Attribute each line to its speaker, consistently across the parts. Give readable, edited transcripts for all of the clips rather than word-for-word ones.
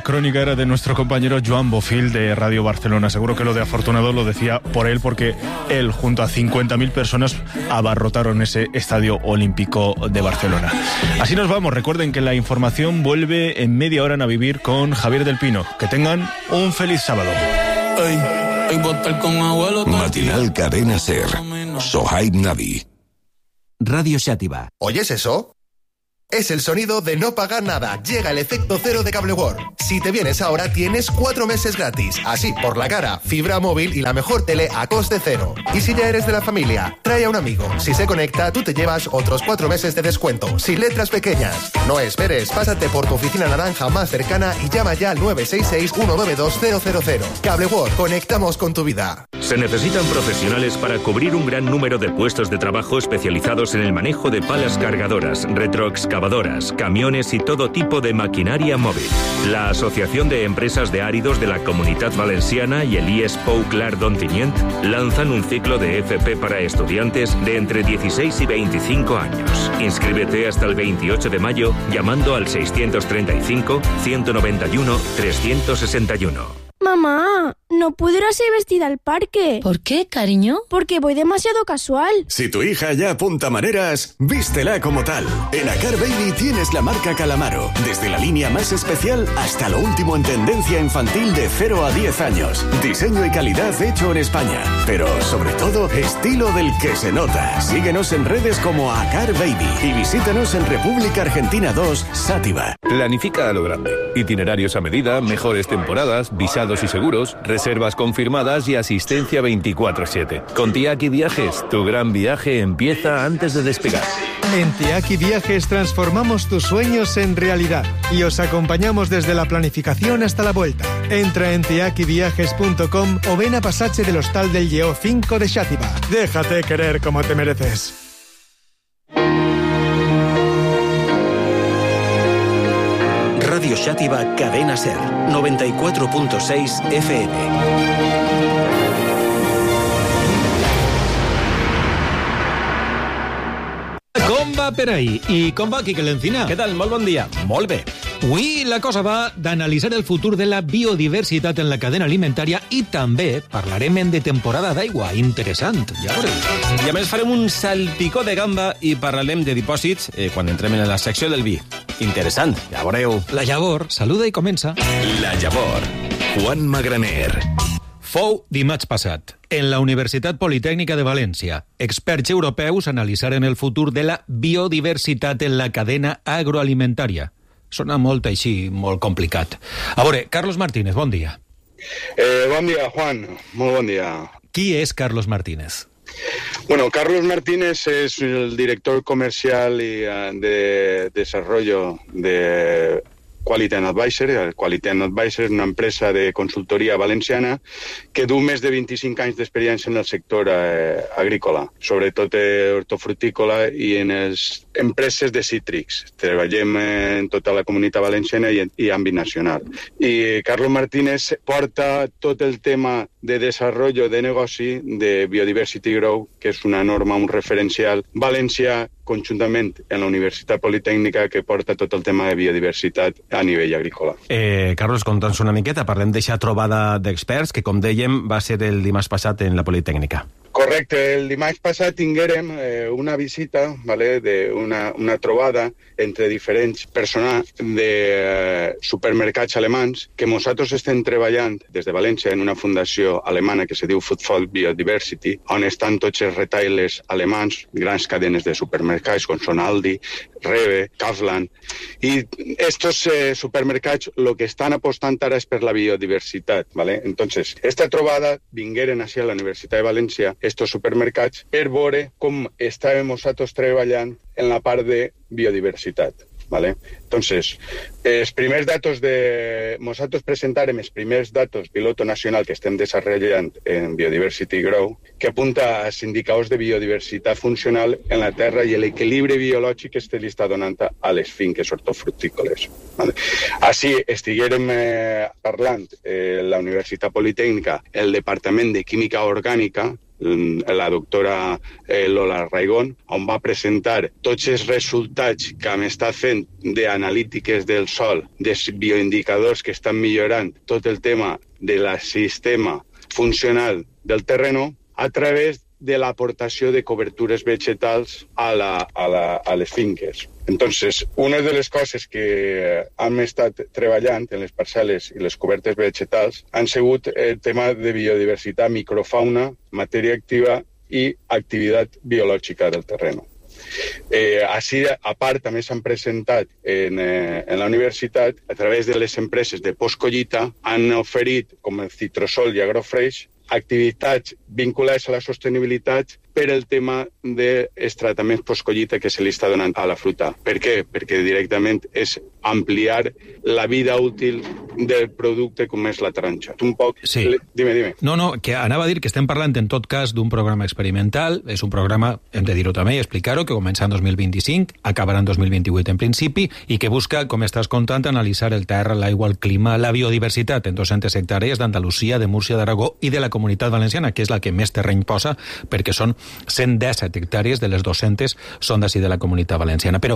Speaker 1: la crónica era de nuestro compañero Joan Bofil de Radio Barcelona. Seguro que lo de afortunado lo decía por él, porque él junto a 50.000 personas abarrotaron ese estadio olímpico de Barcelona. Así nos vamos. Recuerden que la información vuelve en media hora en A Vivir con Javier del Pino. Que tengan un feliz sábado.
Speaker 2: Matinal Cadena Ser. Sohaib Navi.
Speaker 3: Radio Xàtiva.
Speaker 4: ¿Oyes eso? Es el sonido de no pagar nada. Llega el efecto cero de Cable World. Si te vienes ahora, tienes 4 meses gratis. Así, por la cara, fibra móvil y la mejor tele a coste cero. Y si ya eres de la familia, trae a un amigo. Si se conecta, tú te llevas otros 4 meses de descuento, sin letras pequeñas. No esperes, pásate por tu oficina naranja más cercana y llama ya al 966-192-000. Cable World, conectamos con tu vida.
Speaker 5: Se necesitan profesionales para cubrir un gran número de puestos de trabajo especializados en el manejo de palas cargadoras, retroexcavadoras, camiones y todo tipo de maquinaria móvil. La Asociación de Empresas de Áridos de la Comunitat Valenciana y el IES Pou Clar d'Ontinyent lanzan un ciclo de FP para estudiantes de entre 16 y 25 años. Inscríbete hasta el 28 de mayo llamando al 635-191-361.
Speaker 6: Mamá, no puedo ir así vestida al parque.
Speaker 7: ¿Por qué, cariño?
Speaker 6: Porque voy demasiado casual.
Speaker 2: Si tu hija ya apunta maneras, vístela como tal. En Acar Baby tienes la marca Calamaro, desde la línea más especial hasta lo último en tendencia infantil de 0 a 10 años. Diseño y calidad hecho en España, pero sobre todo estilo del que se nota. Síguenos en redes como Acar Baby y visítanos en República Argentina 2, Sátiva.
Speaker 8: Planifica a lo grande. Itinerarios a medida, mejores temporadas, visados y seguros, reservas confirmadas y asistencia 24/7. Con Tiaki Viajes, tu gran viaje empieza antes de despegar.
Speaker 9: En Tiaki Viajes transformamos tus sueños en realidad y os acompañamos desde la planificación hasta la vuelta. Entra en tiakiviajes.com o ven a Passatge del Hostal del Lleó 5 de Xàtiva. Déjate querer como te mereces.
Speaker 3: Radio Xàtiva Cadena Ser, 94.6 FM.
Speaker 10: Com va per ahí? I com va, Quique l'Encina?
Speaker 11: Què tal? Molt bon dia. Molt bé.
Speaker 10: Avui la cosa va d'analitzar el futur de la biodiversitat en la cadena alimentària i també parlarem de temporada d'aigua. Interessant, ja veureu.
Speaker 11: I a més farem un salpicó de gamba i parlarem de dipòsits quan entrem en la secció del vi. Interessant, ja veureu.
Speaker 10: La Llavor saluda i comença.
Speaker 2: La Llavor. Juan Magraner.
Speaker 10: Fou dimarts passat. En la Universitat Politècnica de València, experts europeus analitzaren el futur de la biodiversitat en la cadena agroalimentària. Sona molt així, molt complicat. A veure, Carlos Martínez, bon dia.
Speaker 12: Bon dia, Juan. Molt bon dia.
Speaker 10: Qui és Carlos Martínez?
Speaker 12: Bueno, Carlos Martínez es el director comercial y de desarrollo de Quality and Advisor. Quality and Advisor és una empresa de consultoria valenciana que du més de 25 anys d'experiència en el sector agrícola, sobretot hortofrutícola i en les empreses de cítrics. Treballem en tota la comunitat valenciana i àmbit nacional. I Carlos Martínez porta tot el tema de desarrollo de negoci de Biodiversity Grow, que és una norma, un referencial valencià, conjuntament en la Universitat Politècnica, que porta tot el tema de biodiversitat a nivell agrícola.
Speaker 11: Carlos, conta'ns una miqueta, parlem d'eixa trobada d'experts que, com dèiem, va ser el dimarts passat en la Politècnica.
Speaker 12: Correcte, el dimarts passat tinguérem una visita, una trobada entre diferents persones de supermercats alemans que nosaltres estem treballant des de València en una fundació alemana que se diu Footfall Biodiversity, on estan tots els retailers alemans, grans cadenes de supermercats com són Aldi, Rewe, Kaufland, i estos supermercats lo que estan apostant ara és per la biodiversitat, ¿vale? Entonces, esta trobada vingueren així a la Universitat de València estos supermercats per veure com estàvem nosaltres treballant en la part de biodiversitat. ¿Vale? Entonces, els primers datos nosaltres presentarem els primers datos piloto nacional que estem desenvolupant en Biodiversity Grow, que apunta als indicadors de biodiversitat funcional en la terra i l'equilibri biològic que li està donant a les finques hortofrutícoles. ¿Vale? Així estiguérem parlant la Universitat Politècnica, el Departament de Química Orgànica, la doctora Lola Raigón, on va presentar tots els resultats que hem estat fent d'analítiques del sòl, dels bioindicadors que estan millorant tot el tema del sistema funcional del terreno a través de l'aportació de cobertures vegetals a les finques. Entonces, una de les coses que hem estat treballant en les parcel·les i les cobertes vegetals han sigut el tema de biodiversitat, microfauna, matèria activa i activitat biològica del terreno. Així, a part, també s'han presentat en la universitat, a través de les empreses de postcollita, han oferit, com el Citrosol i Agrofresh, activitats vinculades a la sostenibilitat per el tema dels tractaments postcollita que se li està donant a la fruita. Per què? Perquè directament és ampliar la vida útil del producte com és la taronja. Un poc...
Speaker 10: Sí.
Speaker 12: Dime.
Speaker 10: No, que anava a dir que estem parlant en tot cas d'un programa experimental, és un programa, hem de dir-ho també i explicar-ho, que comença en 2025, acabarà en 2028 en principi, i que busca, com estàs contant, analitzar el terra, l'aigua, el clima, la biodiversitat en 200 hectàrees d'Andalusia, de Múrcia, d'Aragó i de la Comunitat Valenciana, que és la que més terreny posa, perquè són 117 hectàrees de les 200 són d'ací de la Comunitat Valenciana. Però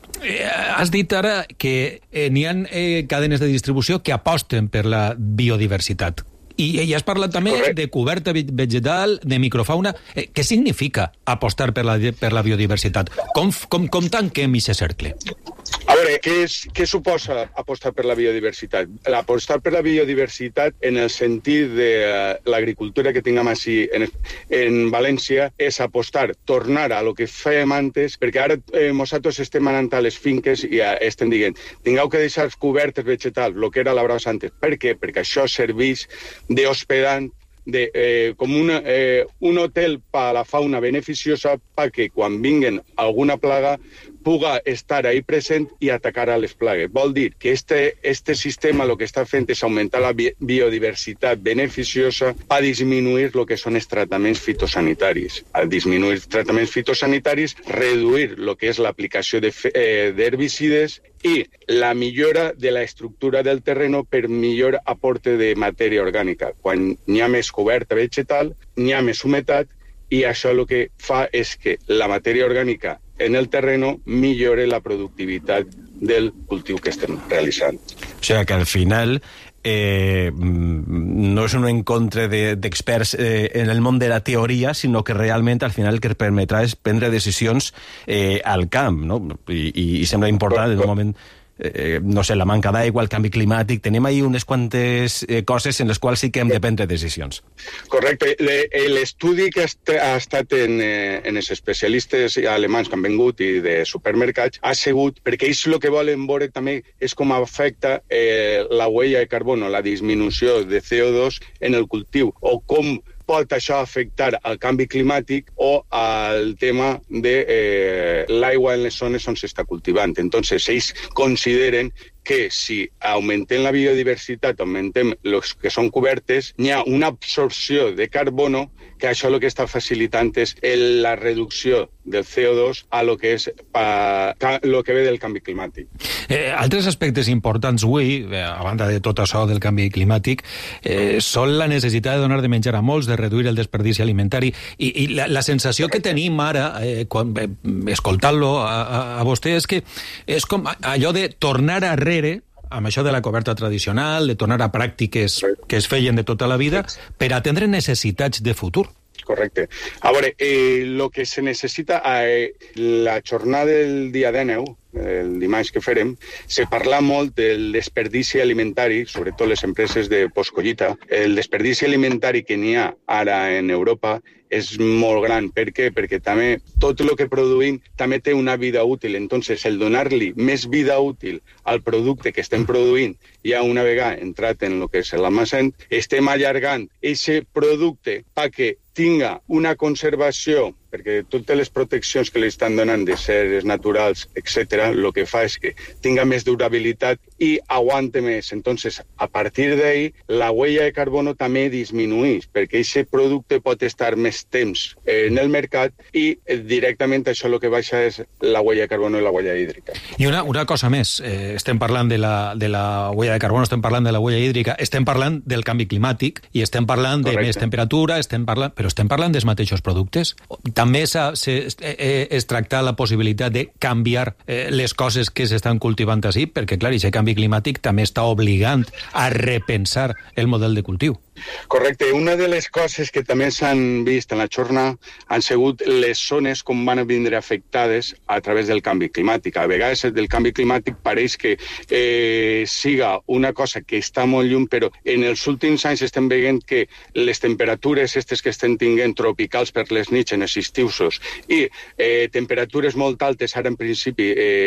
Speaker 10: has dit ara que n'hi ha cadenes de distribució que aposten per la biodiversitat. I has parlat també de coberta vegetal, de microfauna. Què significa apostar per la biodiversitat? Com tanquem aquest cercle?
Speaker 12: A veure, què suposa apostar per la biodiversitat? Apostar per la biodiversitat en el sentit de l'agricultura que tinguem així en València és apostar, tornar a lo que fèiem antes, perquè ara nosaltres estem anant a les finques i estem dient, tingueu que deixar cobertes vegetals, el que era labrats antes. Per què? Perquè això serveix d'hospedant, com un hotel per a la fauna beneficiosa perquè quan vinguen alguna plaga puga estar ahí present i atacar a les plagues. Vol dir que este sistema el que està fent és augmentar la biodiversitat beneficiosa a disminuir el que són els tractaments fitosanitaris. A disminuir tractaments fitosanitaris, reduir el que és l'aplicació d'herbicides i la millora de la estructura del terreno per millor aporte de matèria orgànica. Quan n'hi ha més coberta vegetal, n'hi ha més humitat i això el que fa és que la matèria orgànica en el terreno millore la productivitat del cultiu que estem realitzant.
Speaker 11: O sigui que al final no és un encontre d'experts en el món de la teoria, sinó que realment al final el que permetrà és prendre decisions al camp, no? I sembla important en un moment... no sé, la manca d'aigua, el canvi climàtic, tenim ahí unes quantes coses en les quals sí que hem de prendre decisions.
Speaker 12: Correcte. L'estudi que ha estat en els especialistes alemans que han vingut i de supermercats ha sigut, perquè ells el que volen veure també és com afecta la huella de carbono, la disminució de CO2 en el cultiu, o com pot això afectar al canvi climàtic o al tema de l'aigua en les zones on s'està cultivant. Entonces, ells consideren que si augmentem la biodiversitat, augmentem els que són cobertes, hi ha una absorció de carbono que això el que està facilitant és la reducció del CO2 a lo que és lo que ve del canvi climàtic.
Speaker 10: Altres aspectes importants avui, a banda de tot això del canvi climàtic, són la necessitat de donar de menjar a molts, de reduir el desperdici alimentari, i la sensació que tenim ara, escoltant-lo a vostè, és que és com allò de tornar a amb això de la coberta tradicional, de tornar a pràctiques que es feien de tota la vida, per atendre necessitats de futur.
Speaker 12: Correcte. A veure, el que se necessita la jornada del dia 19, el dimarts que farem, se parla molt del desperdici alimentari, sobretot les empreses de postcollita. El desperdici alimentari que n'hi ha ara en Europa és molt gran. Per què? Perquè també tot el que produïm també té una vida útil. Entonces, el donar-li més vida útil al producte que estem produint, ja una vegada entrat en el que és l'almacén, estem allargant aquest producte perquè tinga una conservació perquè totes les proteccions que li estan donant de seres naturals, etc., el que fa és que tinga més durabilitat i aguante més. Entonces, a partir d'ahí, la huella de carbono també disminueix, perquè aquest producte pot estar més temps en el mercat i directament això el que baixa és la huella de carbono i la huella hídrica.
Speaker 10: I una cosa més, estem parlant de la huella de carbono, estem parlant de la huella hídrica, estem parlant del canvi climàtic i estem parlant de més temperatura, però estem parlant dels mateixos productes. També es tracta la possibilitat de canviar les coses que s'estan cultivant així, perquè, clar, aquest canvi climàtic també està obligant a repensar el model de cultiu.
Speaker 12: Correcte. Una de les coses que també s'han vist en la jornada han sigut les zones com van vindre afectades a través del canvi climàtic. A vegades del canvi climàtic pareix que siga una cosa que està molt lluny, però en els últims anys estem veient que les temperatures aquestes que estem tinguent tropicals per les nits en els estius i temperatures molt altes ara en principi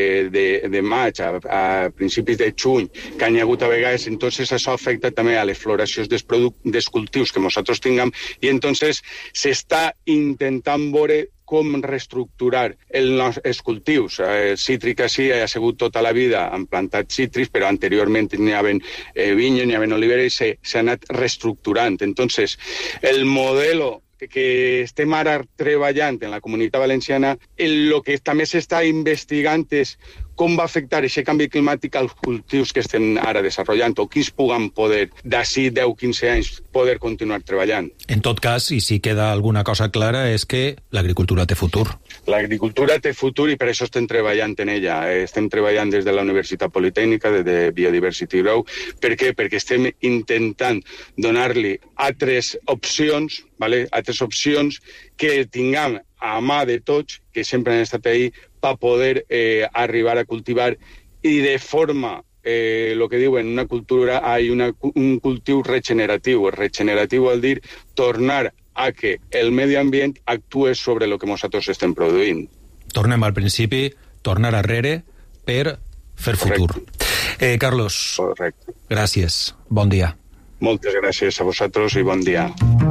Speaker 12: de maig a principis de juny que han hagut a vegades, entonces això afecta també a les floracions dels cultius que nosaltres tinguem i entonces s'està intentant veure com reestructurar els cultius. Cítrica sí, ha sigut tota la vida han plantat cítrics, però anteriorment n'hi havia vinyes, n'hi havia oliveres i s'ha anat reestructurant. Entonces, el modelo que estem ara treballant en la Comunitat Valenciana, el que també s'està investigant és com va afectar aquest canvi climàtic als cultius que estem ara desenvolupant o quins puguen poder, d'ací 10-15 anys, poder continuar treballant.
Speaker 10: En tot cas, i si queda alguna cosa clara, és que l'agricultura té futur.
Speaker 12: L'agricultura té futur i per això estem treballant en ella. Estem treballant des de la Universitat Politècnica, des de Biodiversity Grow. Per què? Perquè estem intentant donar-li altres opcions, altres opcions que tinguem a mà de tots, que sempre han estat ahí, per poder arribar a cultivar i de forma, el que diuen, una cultura, un cultiu regeneratiu. Regeneratiu vol dir tornar a que el medi ambient actue sobre el que nosaltres estem produint.
Speaker 10: Tornem al principi, tornar arrere per fer futur. Carlos, gràcies. Bon dia.
Speaker 12: Moltes gràcies a vosaltres i bon dia.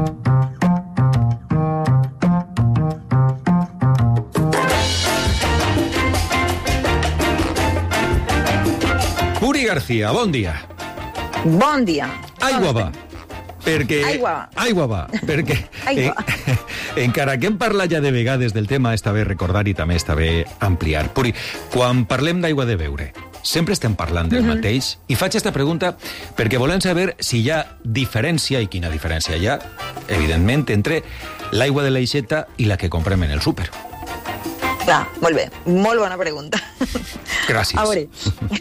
Speaker 10: Puri García, bon dia.
Speaker 7: Bon dia.
Speaker 10: Aigua va. Perquè...
Speaker 7: Aigua
Speaker 10: va. Perquè encara que hem parlat ja de vegades del tema, està bé recordar i també està bé ampliar. Puri, quan parlem d'aigua de beure, sempre estem parlant del mateix i faig aquesta pregunta perquè volem saber si hi ha diferència, i quina diferència hi ha, evidentment, entre l'aigua de l'aixeta i la que comprem en el súper.
Speaker 7: Clar, molt bé. Molt bona pregunta.
Speaker 10: Gràcies.
Speaker 7: A veure,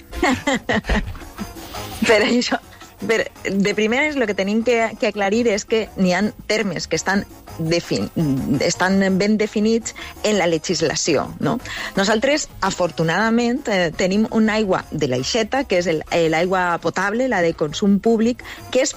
Speaker 7: per això, de primeres, el que tenim que aclarir és que n'hi ha termes que estan ben definits en la legislació, no? Nosaltres, afortunadament, tenim una aigua de l'aixeta, que és l'aigua potable, la de consum públic, que és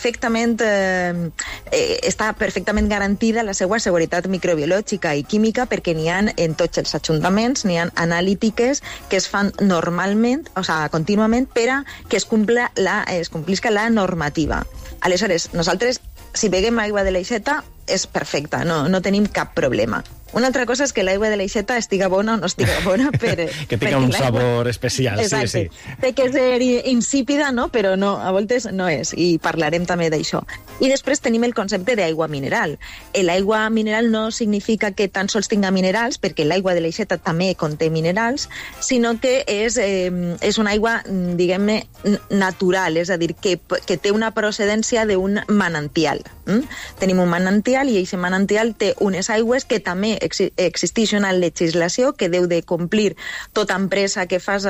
Speaker 7: està perfectament garantida la seva seguretat microbiològica i química perquè n'hi ha en tots els ajuntaments, n'hi ha analítiques que es fan normalment, o sigui, contínuament, per a que es complisca la normativa. Aleshores, nosaltres, si beguem aigua de l'aixeta, és perfecta, no tenim cap problema. Una altra cosa és que l'aigua de l'aixeta estiga bona o no estiga bona.
Speaker 11: Que tinga un sabor especial.
Speaker 7: Exacte. Sí. Té que ser insípida, no? Però no, a voltes no és, i parlarem també d'això. I després tenim el concepte d'aigua mineral. L'aigua mineral no significa que tan sols tinga minerals, perquè l'aigua de l'aixeta també conté minerals, sinó que és una aigua, diguem-ne, natural, és a dir, que té una procedència d'un manantial. Tenim un manantial i aquest manantial té unes aigües que també existeix una legislació que deu de complir tota empresa que fas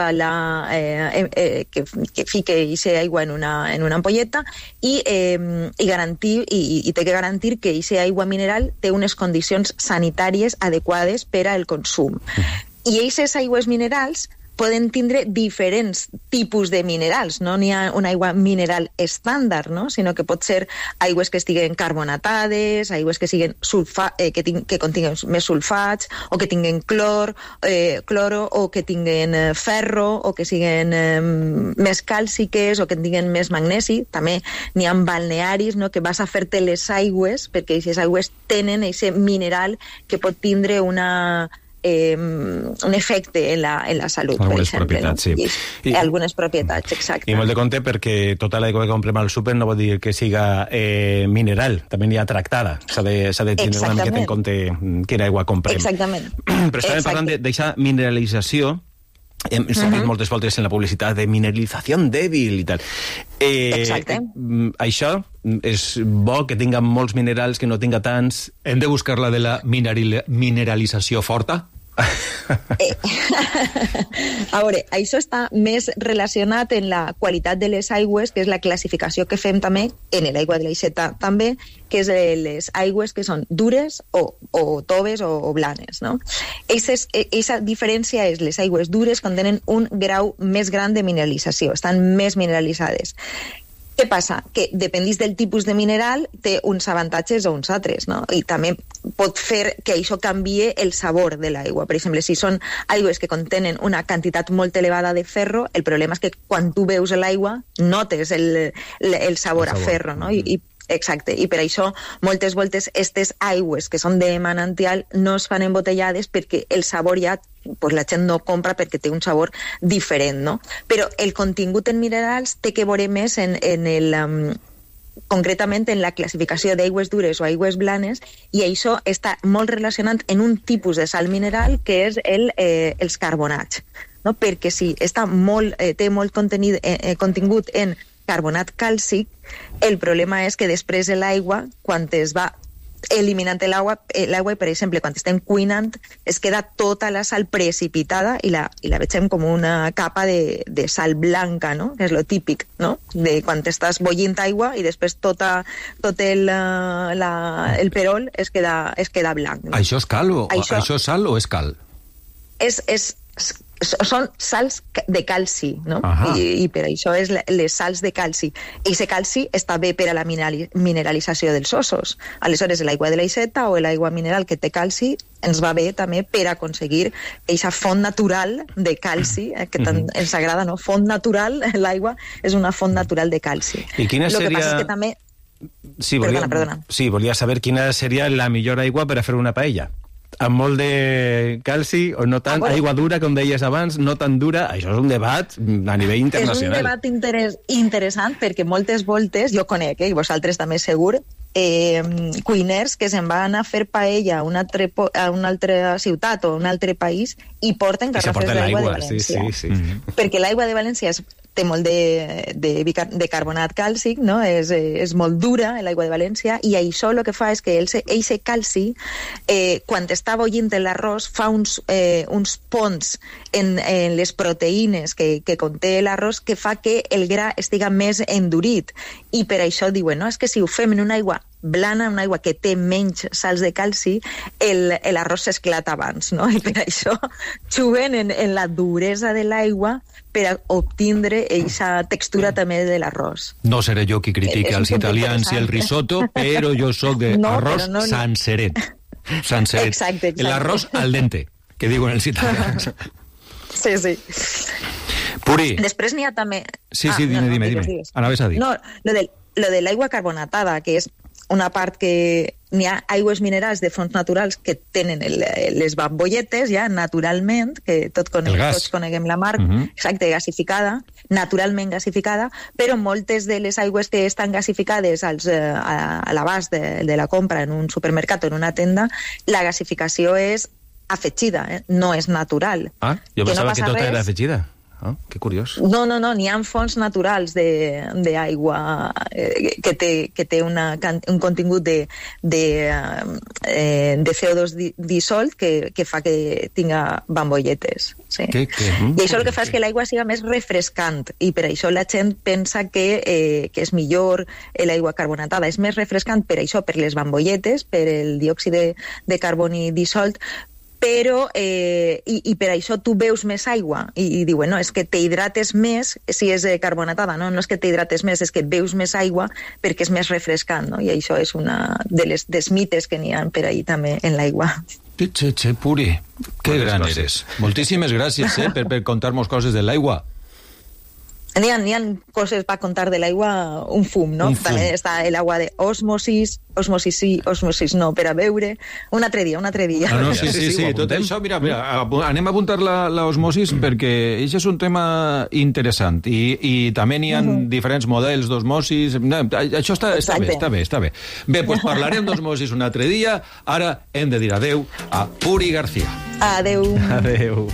Speaker 7: que fique aquesta aigua en una ampolleta i té que garantir que aquesta aigua mineral té unes condicions sanitàries adequades per al consum. I aquestes aigües minerals poden tindre diferents tipus de minerals. No n'hi ha una aigua mineral estàndard, no? Sinó que pot ser aigües que estiguen carbonatades, aigües que siguin que continguen més sulfats, o que tinguen cloro, o que tinguen ferro, o que siguin més càlciques, o que tinguen més magnesi. També n'hi ha balnearis, no?, que vas a fer-te les aigües, perquè aquestes aigües tenen aquest mineral que pot tindre un efecte en la salut,
Speaker 11: algunes
Speaker 7: per exemple.
Speaker 11: Propietats,
Speaker 7: no?
Speaker 11: sí.
Speaker 7: Algunes propietats, exacte.
Speaker 11: I molt de compte, perquè tota l'aigua que comprem al súper no vol dir que siga mineral, també n'hi ha tractada. S'ha de tindre una miqueta en compte quina aigua comprem.
Speaker 7: Exactament.
Speaker 11: Però estàvem parlant d'aquesta mineralització. Hem sentit moltes voltes en la publicitat de mineralització dèbil i tal.
Speaker 7: Exacte.
Speaker 11: Això és bo que tinga molts minerals, que no tinga tants.
Speaker 10: Hem de buscar la de la mineralització forta?
Speaker 7: A veure, això està més relacionat en la qualitat de les aigües, que és la classificació que fem també en l'aigua de l'aixeta també, que és les aigües que són dures o toves o blanes, no? Eixa diferència és les aigües dures contenen un grau més gran de mineralització, estan més mineralitzades. Què passa? Que dependís del tipus de mineral, té uns avantatges o uns altres, no? I també pot fer que això canvie el sabor de l'aigua. Per exemple, si són aigües que contenen una quantitat molt elevada de ferro, el problema és que quan tu beus l'aigua notes el sabor a ferro, no? Exacte, i per això moltes voltes aquestes aigües que són de manantial no es fan embotellades perquè el sabor ja la gent no compra perquè té un sabor diferent, no? Però el contingut en minerals té que veure més concretament en la classificació d'aigües dures o aigües blanes, i això està molt relacionat en un tipus de sal mineral que és els carbonats, no? Perquè si té molt contingut en carbonat càlcic, el problema és que després de l'aigua, quan es va eliminant l'aigua, per exemple, quan estem cuinant, es queda tota la sal precipitada i la vegem com una capa de sal blanca, no? Que és lo típic, no? De quan estàs bullint aigua i després tot el perol es queda blanc. No?
Speaker 10: Això és cal això és sal o és cal?
Speaker 7: Són sals de calci, no? I per això és les sals de calci. I aquest calci està bé per a la mineralització dels ossos. Aleshores, l'aigua de l'aixeta o l'aigua mineral que té calci ens va bé també per aconseguir aquesta font natural de calci, que tant ens agrada, no? Font natural, l'aigua és una font natural de calci.
Speaker 11: I quina seria...
Speaker 7: Lo que passa és que també...
Speaker 11: Perdona. Sí, volia saber quina seria la millor aigua per a fer una paella. Amb molt de calci o no tant, aigua dura, com deies abans, no tan dura. Això és un debat a nivell internacional.
Speaker 7: És un debat interessant perquè moltes voltes, jo conec, i vosaltres també segur, cuiners que se'n van a fer paella a una altra ciutat o a un altre país i porten garrafes d'aigua de València. Sí. Perquè l'aigua de València té molt de carbonat càlcic, no? És molt dura, l'aigua de València, i això el que fa és que aquest calci, quan està bullint l'arròs, fa uns ponts en les proteïnes que conté l'arròs que fa que el gra estiga més endurit. I per això diuen, no? És que si ho fem en una aigua blana, una aigua que té menys sals de calci, l'arròs s'esclata abans, no? I per això juguen en la duresa de l'aigua per a obtindre aquesta textura també de l'arròs.
Speaker 10: No seré jo qui critique els italians i el risotto, però jo soc d'arròs sanseret.
Speaker 7: Exacte.
Speaker 10: L'arròs al dente, que diuen els italians.
Speaker 7: Sí.
Speaker 10: Puri.
Speaker 7: Després n'hi ha també...
Speaker 10: Sí, dime. Anaves a dir.
Speaker 7: No, lo de l'aigua carbonatada, que és una part que n'hi ha aigües minerals de fonts naturals que tenen les bambolletes ja naturalment, que tots coneguem la marca, exacte, gasificada, naturalment gasificada, però moltes de les aigües que estan gasificades a l'abast de la compra en un supermercat o en una tenda, la gasificació és afegida, no és natural.
Speaker 11: Jo pensava que tota era afegida. Que curiós.
Speaker 7: No, n'hi ha fonts naturals d'aigua que té un contingut de CO2 dissolt que fa que tinga bambolletes. Sí. I això el que fa és que l'aigua siga més refrescant, i per això la gent pensa que és millor l'aigua carbonatada. És més refrescant per això, per les bambolletes, per el diòxid de carboni dissolt, però i per això tu beus més aigua i diuen, no, és que t'hidrates més si és carbonatada, no és que t'hidrates més, és que beus més aigua perquè és més refrescant, no? I això és una dels mites que n'hi ha per ahí també en l'aigua.
Speaker 10: Che, Puri, que gran eres. Moltíssimes gràcies per contar-nos coses de l'aigua.
Speaker 7: N'hi ha coses per contar de l'aigua, un fum, no? També està l'aigua d'osmosis, osmosis sí, osmosis no, per a beure. Un altre dia.
Speaker 10: No, sí, tot això, mira, anem a apuntar l'osmosis perquè això és un tema interessant i també n'hi ha diferents models d'osmosis. Això està bé. Bé, doncs parlarem d'osmosis un altre dia. Ara hem de dir adeu a Puri García.
Speaker 7: Adeu.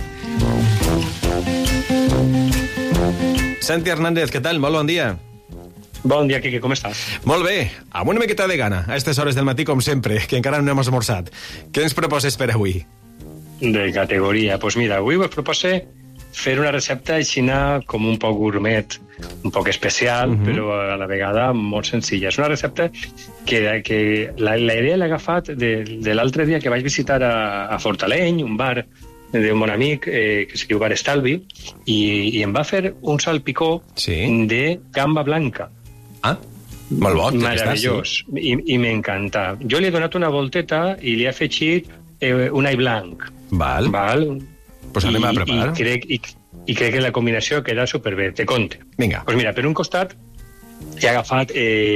Speaker 11: Santi Hernández, què tal? Molt bon dia.
Speaker 13: Bon dia, Quique, com estàs?
Speaker 11: Molt bé, amb una miqueta de gana, a aquestes hores del matí, com sempre, que encara no hem esmorzat. Què ens proposes per avui?
Speaker 13: De categoria. Pues mira, avui us propose fer una recepta aixina com un poc gourmet, un poc especial, però a la vegada molt senzilla. És una recepta que la idea l'he agafat de l'altre dia que vaig visitar a Fortaleny, un bar d'un bon amic que es diu Bar Estalvi, i em va fer un salpicó de gamba blanca.
Speaker 11: Molt bo.
Speaker 13: Meravellós. I m'encanta. Jo li he donat una volteta i li he afegit un all blanc.
Speaker 11: Val. Pues anem a preparar.
Speaker 13: I crec que la combinació queda superbé. Te conte.
Speaker 11: Vinga.
Speaker 13: Pues mira, per un costat he agafat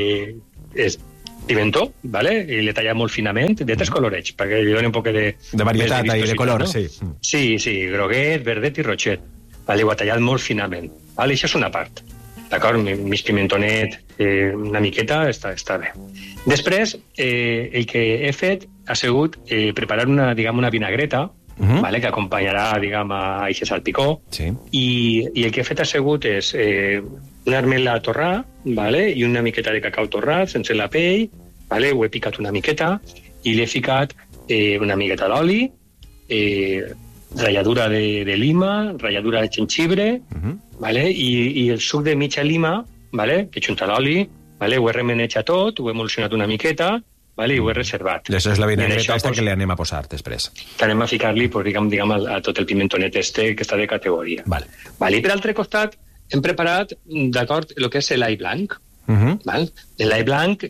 Speaker 13: pimentó, ¿vale? I l'he tallat molt finament, de tres colorets, perquè li doni un poc de
Speaker 11: varietat i de color,
Speaker 13: no?
Speaker 11: Sí.
Speaker 13: Sí, groguet, verdet i roixet. Vale, ho he tallat molt finament. Vale, això és una part. D'acord? Mig pimentonet, una miqueta, està bé. Després, el que he fet ha sigut preparar una vinagreta, vale, que acompanyarà, a aquest salpicó, i el que he fet ha sigut és una armela torrà, vale, i una miqueta de cacau torrat, sense la pell, vale, ho he picat una miqueta, i li he ficat una miqueta d'oli, ratlladura de lima, ratlladura de jengibre, vale, i el suc de mitja lima, vale, que junta l'oli, vale, ho he remenejat tot, ho he emulsionat una miqueta, vale, i ho he reservat.
Speaker 11: Això és la vinagreta que li anem a posar després.
Speaker 13: Que anem a ficar-li, a tot el pimentonet que està de categoria.
Speaker 11: Vale.
Speaker 13: I per altre costat hem preparat, d'acord, el que és l'all blanc. L'all blanc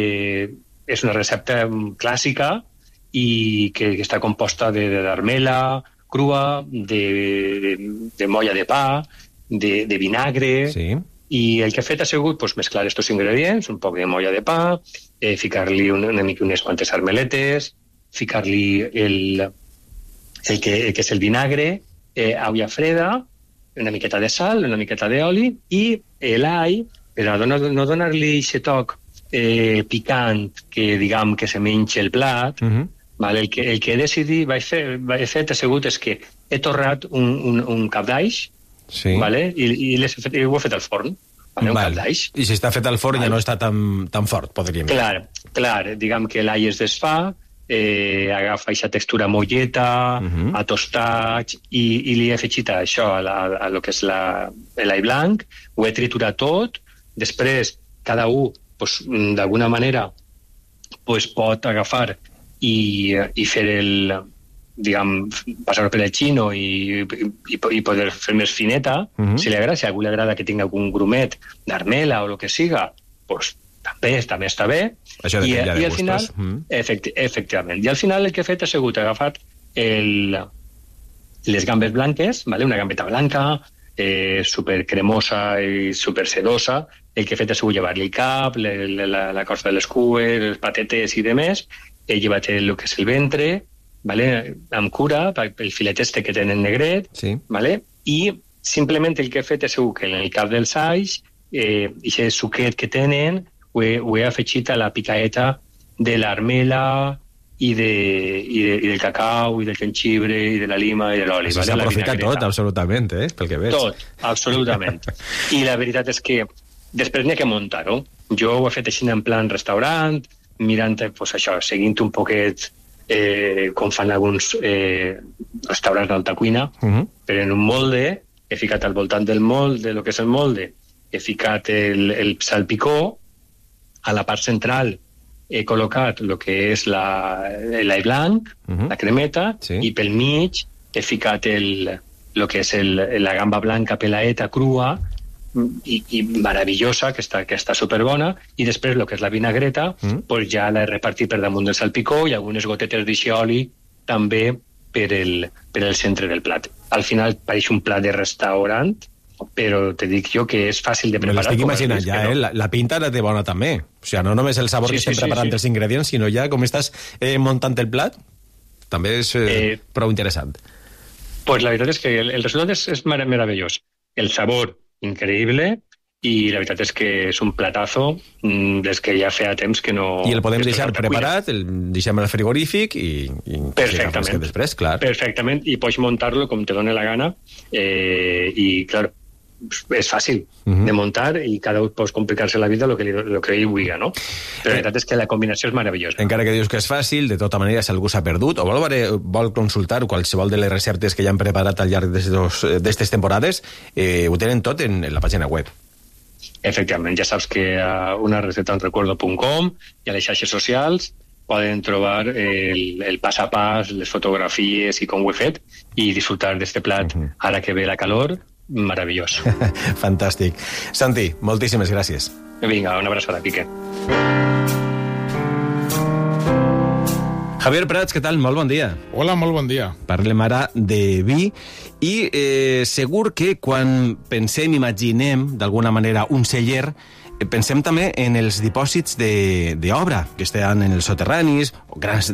Speaker 13: és una recepta clàssica i que està composta d'armela crua, de molla de pa, de vinagre, i el que he fet ha sigut mesclar aquests ingredients, un poc de molla de pa, ficar-li unes quantes armeletes, ficar-li el que és el vinagre, aigua freda, una miqueta de sal, una miqueta d'oli, i l'all, per a no donar-li aquest toc picant que se menja el plat, el que he decidit, he fet ha sigut que he torrat un cap d'aix, i ho he fet al forn. Un cap d'aix.
Speaker 11: I si està fet al forn ja no està tan fort, podríem dir.
Speaker 13: Clar, diguem que l'all es desfà, agafa aquesta textura molleta, a tostats, i li he afegit això, a lo que és l'all blanc, ho he triturat tot, després cada un, d'alguna manera, pot agafar i fer passar per el xino i poder fer més fineta, si li agrada, si a algú li agrada que tingui algun grumet d'armela o el que siga, també està bé.
Speaker 11: Això depèn ja de gustos.
Speaker 13: Final, efectivament. I al final el que he fet ha sigut agafat les gambes blanques, una gambeta blanca, super cremosa i super sedosa. El que he fet ha sigut llevar-li el cap, la cosa de les cues, les patates i demés. He llevat el que és el ventre, amb cura, el filet que tenen negret, i simplement el que he fet ha sigut que en el cap dels alls, aquest suquet que tenen, ho he afegit a la picaeta de l'armela i del cacau, i del jengibre, i de la lima, i de l'oli.
Speaker 11: S'ha aprofitat tot, absolutament, pel que veig.
Speaker 13: Tot, absolutament. I la veritat és que després n'hi ha que muntar-ho. Jo ho he fet així en plan restaurant, mirant, això, seguint un poquet com fan alguns restaurants d'alta cuina, però en un molde, he ficat al voltant del molde, del que és el molde, he ficat el salpicó, a la part central he col·locat el que és l'all blanc, la cremeta, i pel mig he ficat el que és la gamba blanca pelaeta crua, i meravellosa, que està superbona, i després el que és la vinagreta pues ja l'he repartit per damunt del salpicó i algunes gotetes d'oli també per el centre del plat. Al final pareix un plat de restaurant, però te dic jo que és fàcil de preparar.
Speaker 11: Me l'estic imaginant ja, la pinta la té bona també. O sigui, no només el sabor que estem preparant els ingredients, sinó ja com estàs muntant el plat, també és prou interessant.
Speaker 13: Pues la veritat és que el resultat és meravellós. El sabor increïble, i la veritat és que és un platazo des que ja feia temps que no...
Speaker 11: I el podem deixar preparat, el deixem al frigorífic i
Speaker 13: perfectament,
Speaker 11: després, clar.
Speaker 13: Perfectament, i pots muntar-lo com te doni la gana, i clar, és fàcil de muntar i cada un pot complicar-se la vida el que ell vulgui, no? Però la veritat és que la combinació és meravellosa.
Speaker 11: Encara que dius que és fàcil, de tota manera, si algú s'ha perdut o vol consultar qualsevol de les receptes que ja han preparat al llarg d'aquestes temporades, ho tenen tot en la pàgina web.
Speaker 13: Efectivament, ja saps que a unarecetaunrecuerdo.com i a les xarxes socials poden trobar el pas a pas, les fotografies i com ho he fet, i disfrutar d'este plat ara que ve la calor, meravellós.
Speaker 11: Fantàstic. Santi, moltíssimes gràcies.
Speaker 13: Vinga, una abraçada, Pique.
Speaker 11: Javier Prats, què tal? Molt bon dia.
Speaker 14: Hola, molt bon dia.
Speaker 11: Parlem ara de vi i segur que quan pensem, imaginem d'alguna manera un celler, pensem també en els dipòsits d'obra que estan en els soterranis, o grans